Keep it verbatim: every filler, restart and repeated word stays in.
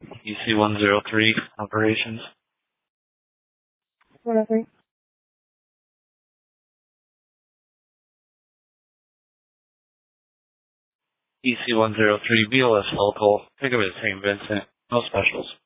E C one zero three, operations. one oh three. E C one zero three, B O S local. Think of it as Saint Vincent. No specials.